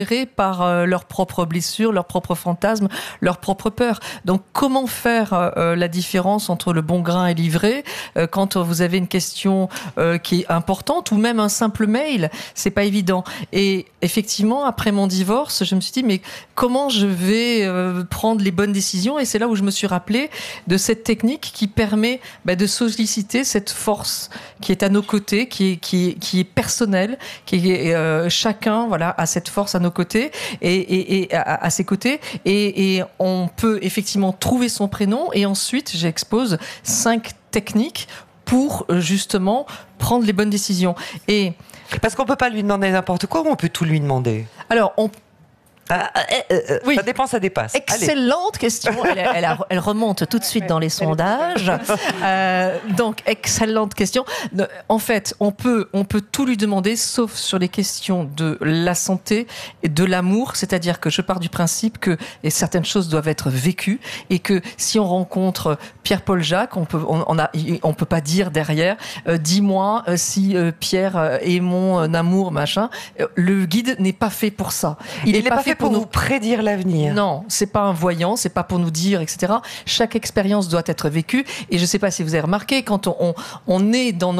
par leurs propres blessures, leurs propres fantasmes, leurs propres peurs. Donc comment faire la différence entre le bon grain et l'ivraie quand vous avez une question qui est importante ou même un simple mail, c'est pas évident. Et effectivement, après mon divorce, je me suis dit mais comment je vais prendre les bonnes décisions, et c'est là où je me suis rappelé de cette technique qui permet de solliciter cette force qui est à nos côtés, qui est personnelle, qui est chacun a cette force à nos côtés et à ses côtés, et on peut effectivement trouver son prénom, et ensuite j'expose 5 techniques pour justement prendre les bonnes décisions. Et parce qu'on peut pas lui demander n'importe quoi, ou on peut tout lui demander? Alors oui. Ça dépend, ça dépasse. Excellente question. Elle remonte tout de suite dans les sondages. Donc, excellente question. En fait, on peut tout lui demander, sauf sur les questions de la santé et de l'amour. C'est-à-dire que je pars du principe que certaines choses doivent être vécues, et que si on rencontre Pierre-Paul Jacques, on peut pas dire derrière, dis-moi si Pierre est mon amour, machin. Le guide n'est pas fait pour ça. Il n'est pas fait pour nous prédire l'avenir. Non, c'est pas un voyant, c'est pas pour nous dire, etc. Chaque expérience doit être vécue. Et je sais pas si vous avez remarqué, quand on est dans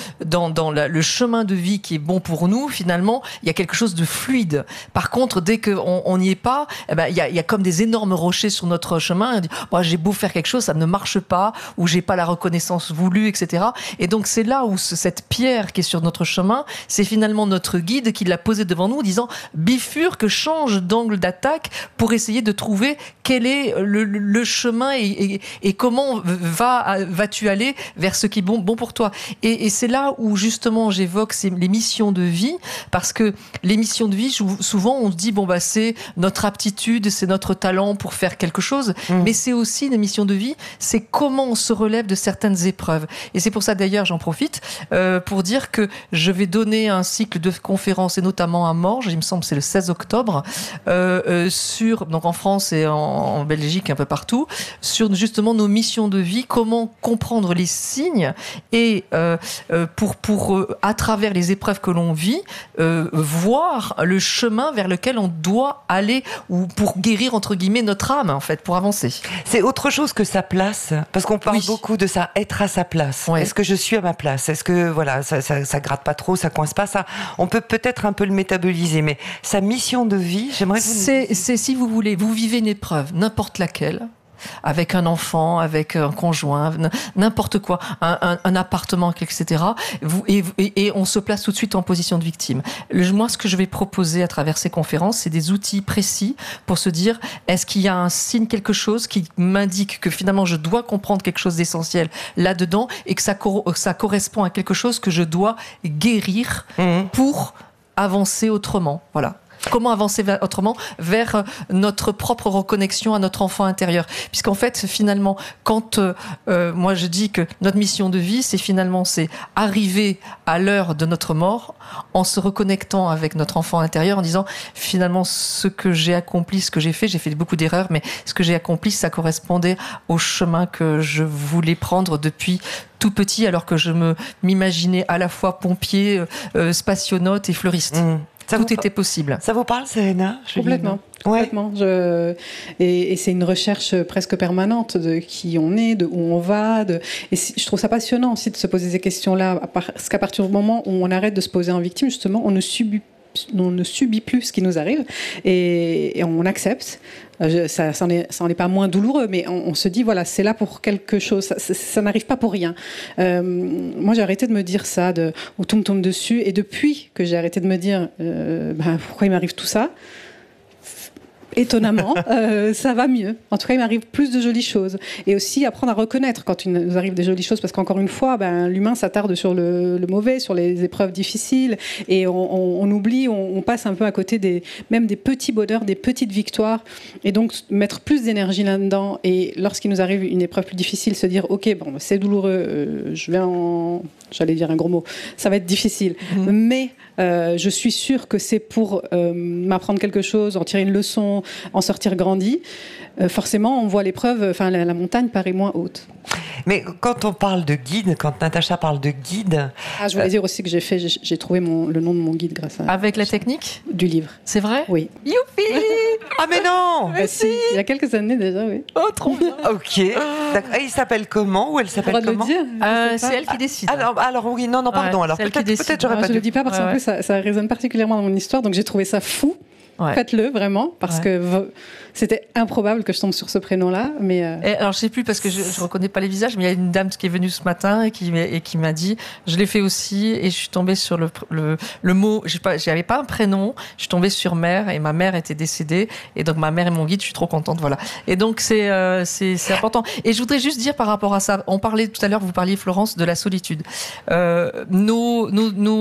le chemin de vie qui est bon pour nous, finalement, il y a quelque chose de fluide. Par contre, dès qu'on n'y est pas, il y a comme des énormes rochers sur notre chemin. On dit, j'ai beau faire quelque chose, ça ne marche pas, ou j'ai pas la reconnaissance voulue, etc. Et donc c'est là où cette pierre qui est sur notre chemin, c'est finalement notre guide qui l'a posée devant nous, en disant bifurque, change d'angle d'attaque pour essayer de trouver quel est le chemin et comment vas-tu aller vers ce qui est bon pour toi. Et c'est là où justement j'évoque les missions de vie, parce que les missions de vie, souvent on se dit c'est notre aptitude, c'est notre talent pour faire quelque chose, mais c'est aussi une mission de vie, c'est comment on se relève de certaines épreuves. Et c'est pour ça d'ailleurs, j'en profite pour dire que je vais donner un cycle de conférences, et notamment à Morges, il me semble que c'est le 16 octobre, donc en France et en Belgique, un peu partout, sur justement nos missions de vie, comment comprendre les signes, et pour à travers les épreuves que l'on vit, voir le chemin vers lequel on doit aller, ou pour guérir entre guillemets notre âme, en fait, pour avancer. C'est autre chose que sa place, parce qu'on parle beaucoup de ça, être à sa place. Ouais. Est-ce que je suis à ma place? Est-ce que ça gratte pas trop, ça coince pas? Ça, on peut peut-être un peu le métaboliser, mais sa mission de vie, j'aimerais que vous... C'est si vous voulez, vous vivez une épreuve, n'importe laquelle, avec un enfant, avec un conjoint, n'importe quoi, un appartement, etc. Et on se place tout de suite en position de victime. Moi, ce que je vais proposer à travers ces conférences, c'est des outils précis pour se dire, est-ce qu'il y a un signe, quelque chose qui m'indique que finalement je dois comprendre quelque chose d'essentiel là-dedans, et que ça correspond à quelque chose que je dois guérir pour avancer autrement. Voilà. Comment avancer autrement vers notre propre reconnexion à notre enfant intérieur. Puisqu'en fait, finalement, quand moi je dis que notre mission de vie, c'est arriver à l'heure de notre mort en se reconnectant avec notre enfant intérieur, en disant finalement ce que j'ai accompli, ce que j'ai fait beaucoup d'erreurs, mais ce que j'ai accompli, ça correspondait au chemin que je voulais prendre depuis tout petit, alors que je m'imaginais à la fois pompier, spationaute et fleuriste. Tout était possible. Ça vous parle, Serena? Complètement. Et c'est une recherche presque permanente de qui on est, de où on va. Et je trouve ça passionnant aussi de se poser ces questions-là, parce qu'à partir du moment où on arrête de se poser en victime, justement, on ne subit plus ce qui nous arrive, et on accepte. Ça n'en est pas moins douloureux, mais on se dit, voilà, c'est là pour quelque chose, ça n'arrive pas pour rien. Moi, j'ai arrêté de me dire ça, où tout me tombe dessus, et depuis que j'ai arrêté de me dire pourquoi il m'arrive tout ça, étonnamment, ça va mieux. En tout cas, il m'arrive plus de jolies choses. Et aussi apprendre à reconnaître quand il nous arrive des jolies choses, parce qu'encore une fois, l'humain s'attarde sur le mauvais, sur les épreuves difficiles, et on oublie, on passe un peu à côté même des petits bonheurs, des petites victoires, et donc mettre plus d'énergie là-dedans. Et lorsqu'il nous arrive une épreuve plus difficile, se dire, ok, c'est douloureux, j'allais dire un gros mot, ça va être difficile, mais je suis sûre que c'est pour m'apprendre quelque chose, en tirer une leçon, en sortir grandi, forcément, on voit l'épreuve, enfin, la montagne paraît moins haute. Mais quand on parle de guide, quand Natacha parle de guide... je voulais dire aussi que j'ai trouvé le nom de mon guide grâce à... Avec la technique du livre. C'est vrai? Oui. Youpi. Ah mais non. Si, il y a quelques années déjà, oui. Oh, trop bien. Ok. D'accord. Et il s'appelle comment ou elle s'appelle comment? C'est elle qui décide. Alors oui, non, pardon. Alors peut-être j'aurais pas je le dis pas parce qu'en plus ça résonne particulièrement dans mon histoire, donc j'ai trouvé ça fou. Ouais. Faites-le vraiment, parce que c'était improbable que je tombe sur ce prénom-là. Mais alors je sais plus parce que je reconnais pas les visages, mais il y a une dame qui est venue ce matin et qui m'a dit, je l'ai fait aussi et je suis tombée sur le mot. J'avais pas un prénom, je suis tombée sur mère et ma mère était décédée et donc ma mère est mon guide. Je suis trop contente, voilà. Et donc c'est important. Et je voudrais juste dire par rapport à ça, on parlait tout à l'heure, vous parliez Florence de la solitude. Nos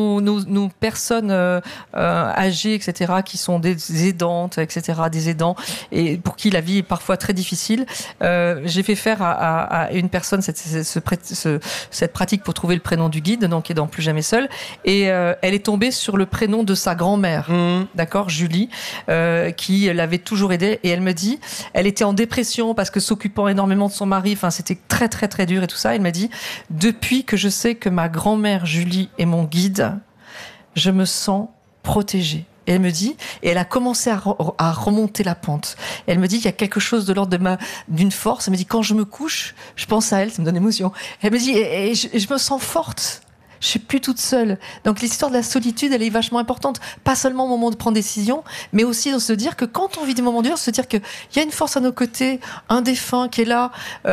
personnes âgées, etc., qui sont des aidantes, etc., des aidants, et pour qui la vie est parfois très difficile. J'ai fait faire à une personne cette pratique pour trouver le prénom du guide, donc aidant plus jamais seul, et elle est tombée sur le prénom de sa grand-mère, d'accord, Julie, qui l'avait toujours aidée, et elle me dit, elle était en dépression parce que s'occupant énormément de son mari, enfin c'était très très très dur et tout ça, elle m'a dit, depuis que je sais que ma grand-mère Julie est mon guide, je me sens protégée. Et elle me dit, et elle a commencé à remonter la pente. Et elle me dit, il y a quelque chose de l'ordre d'une force. Elle me dit, quand je me couche, je pense à elle, ça me donne émotion. Elle me dit, et je me sens forte. Je suis plus toute seule. Donc l'histoire de la solitude, elle est vachement importante. Pas seulement au moment de prendre décision, mais aussi de se dire que quand on vit des moments durs, se dire qu'il y a une force à nos côtés, un défunt qui est là,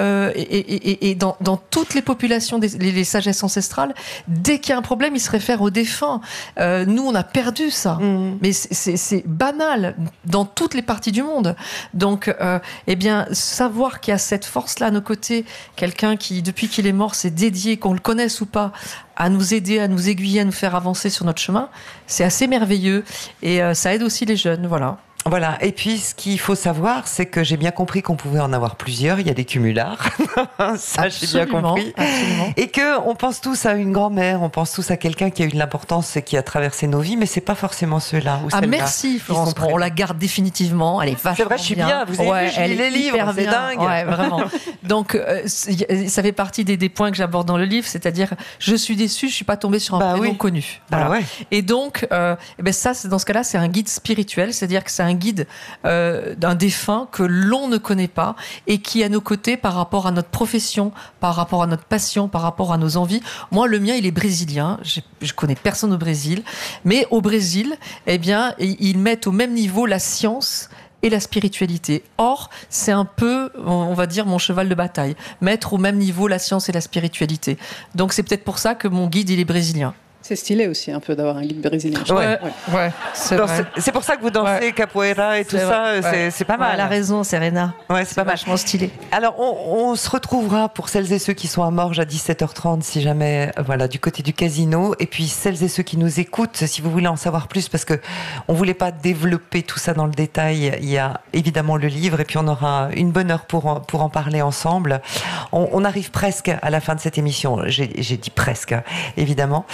et dans toutes les populations, les sagesses ancestrales, dès qu'il y a un problème, ils se réfèrent aux défunts. Nous, on a perdu ça. Mais c'est banal dans toutes les parties du monde. Donc, eh bien, savoir qu'il y a cette force-là à nos côtés, quelqu'un qui, depuis qu'il est mort, s'est dédié, qu'on le connaisse ou pas, à nous aider, à nous aiguiller, à nous faire avancer sur notre chemin, c'est assez merveilleux et ça aide aussi les jeunes, voilà. Voilà, et puis ce qu'il faut savoir, c'est que j'ai bien compris qu'on pouvait en avoir plusieurs, il y a des cumulards, ça j'ai bien compris, absolument. Et qu'on pense tous à une grand-mère, on pense tous à quelqu'un qui a eu de l'importance et qui a traversé nos vies, mais c'est pas forcément ceux-là. Ou celles-là. Merci Florence, on la garde définitivement, elle est vachement bien. C'est vrai, je suis bien, vous avez vu, je lis les livres, c'est dingue. Ouais, vraiment. Donc ça fait partie des points que j'aborde dans le livre, c'est-à-dire je suis déçue, je suis pas tombée sur un prénom connu. Voilà. Ouais. Et donc, ça, dans ce cas-là, c'est un guide spirituel, c'est-à-dire que c'est un guide d'un défunt que l'on ne connaît pas et qui est à nos côtés par rapport à notre profession, par rapport à notre passion, par rapport à nos envies. Moi, le mien, il est brésilien. Je connais personne au Brésil, mais au Brésil, eh bien, ils mettent au même niveau la science et la spiritualité. Or, c'est un peu, on va dire, mon cheval de bataille. Mettre au même niveau la science et la spiritualité. Donc, c'est peut-être pour ça que mon guide, il est brésilien. C'est stylé aussi un peu d'avoir un guide brésilien. Ouais, c'est pour ça que vous dansez capoeira et tout ça, c'est pas mal. Elle a raison, Serena. Ouais, c'est pas vachement stylé. Alors, on se retrouvera pour celles et ceux qui sont à Morges à 17h30, si jamais, voilà, du côté du casino. Et puis, celles et ceux qui nous écoutent, si vous voulez en savoir plus, parce que on voulait pas développer tout ça dans le détail, il y a évidemment le livre, et puis on aura une bonne heure pour en parler ensemble. On arrive presque à la fin de cette émission. J'ai dit presque, évidemment.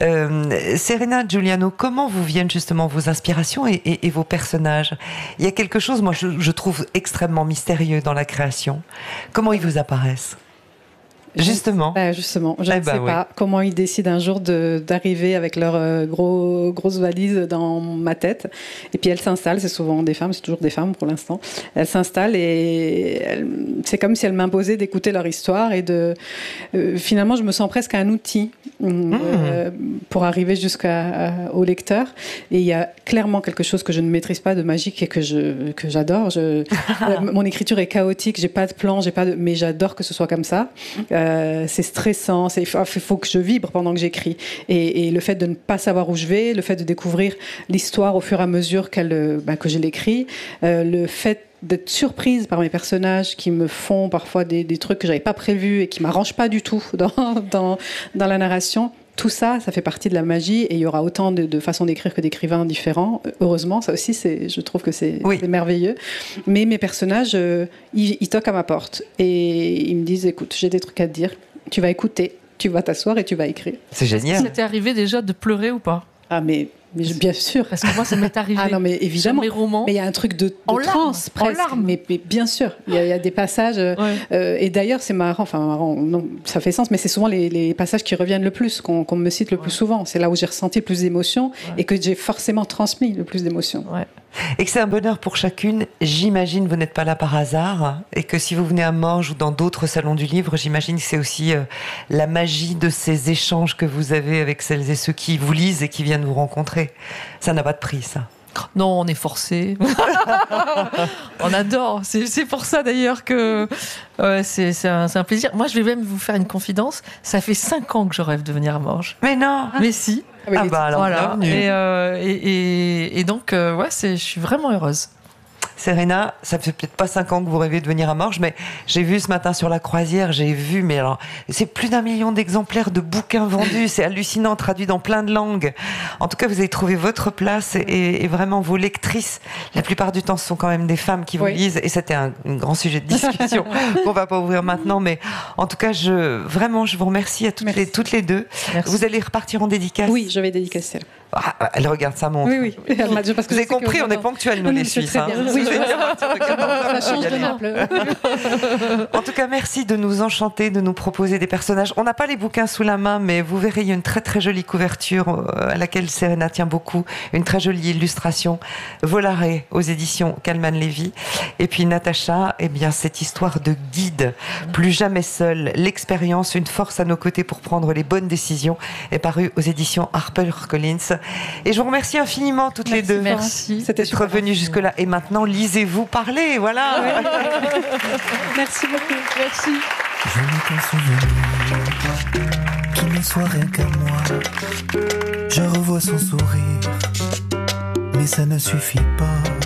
Serena Giuliano, comment vous viennent justement vos inspirations et vos personnages? Il y a quelque chose, moi, je trouve extrêmement mystérieux dans la création. Comment ils vous apparaissent? Justement. Justement, je ne sais pas comment ils décident un jour d'arriver avec leur grosse valise dans ma tête. Et puis elles s'installent, c'est souvent des femmes, c'est toujours des femmes pour l'instant. Elles s'installent et c'est comme si elles m'imposaient d'écouter leur histoire et finalement je me sens presque un outil pour arriver jusqu'au lecteur. Et il y a clairement quelque chose que je ne maîtrise pas de magique et que j'adore. Mon écriture est chaotique, j'ai pas de plan, mais j'adore que ce soit comme ça. C'est stressant, il faut que je vibre pendant que j'écris. Et le fait de ne pas savoir où je vais, le fait de découvrir l'histoire au fur et à mesure que je l'écris, le fait d'être surprise par mes personnages qui me font parfois des trucs que j'avais pas prévus et qui m'arrangent pas du tout dans la narration. Tout ça, ça fait partie de la magie et il y aura autant de façons d'écrire que d'écrivains différents. Heureusement, ça aussi, je trouve que c'est merveilleux. Mais mes personnages, ils toquent à ma porte et ils me disent, écoute, j'ai des trucs à te dire, tu vas écouter, tu vas t'asseoir et tu vas écrire. C'est génial. Ça t'est arrivé déjà de pleurer ou pas? Ah mais Mais bien sûr. Parce que moi, ça m'est arrivé. Ah non, mais évidemment. Sur mes romans. Mais il y a un truc de transe presque. Mais bien sûr, il y a des passages. Et d'ailleurs, c'est marrant. Enfin, marrant. Non, ça fait sens. Mais c'est souvent les passages qui reviennent le plus, qu'on me cite le plus souvent. C'est là où j'ai ressenti le plus d'émotions et que j'ai forcément transmis le plus d'émotions. Ouais. Et que c'est un bonheur pour chacune. J'imagine vous n'êtes pas là par hasard et que si vous venez à Morges ou dans d'autres salons du livre, j'imagine que c'est aussi la magie de ces échanges que vous avez avec celles et ceux qui vous lisent et qui viennent vous rencontrer. Ça n'a pas de prix, ça. Non, on est forcés. On adore. C'est pour ça d'ailleurs que c'est un plaisir. Moi, je vais même vous faire une confidence. Ça fait 5 ans que je rêve de venir à Morges. Mais non. Mais si. Ah bah alors voilà. Et donc, je suis vraiment heureuse. Serena, ça fait peut-être pas 5 ans que vous rêvez de venir à Morges, mais j'ai vu ce matin sur la croisière, mais alors, c'est plus d'1 million d'exemplaires de bouquins vendus, c'est hallucinant, traduit dans plein de langues. En tout cas, vous avez trouvé votre place et vraiment vos lectrices, la plupart du temps, ce sont quand même des femmes qui vous lisent, et c'était un grand sujet de discussion qu'on va pas ouvrir maintenant, mais en tout cas, je vous remercie à toutes les deux. Merci. Vous allez repartir en dédicace? Oui, je vais dédicacer. Ah, elle regarde sa montre. Oui. Parce que vous avez compris, on est ponctuels, nous, les Suisses. Oui, ça change de Naples. En tout cas, merci de nous enchanter, de nous proposer des personnages. On n'a pas les bouquins sous la main, mais vous verrez, il y a une très très jolie couverture à laquelle Serena tient beaucoup. Une très jolie illustration. Volare aux éditions Kalman Levy. Et puis Natacha, cette histoire de guide. Plus jamais seule. L'expérience, une force à nos côtés pour prendre les bonnes décisions, est parue aux éditions HarperCollins. Et je vous remercie infiniment toutes les deux. Merci. C'était revenu jusque-là. Et maintenant, lisez-vous, parlez, voilà. Merci beaucoup. Merci. Je n'ai qu'un souvenir qui ne soit rien qu'à moi. Je revois son sourire, mais ça ne suffit pas.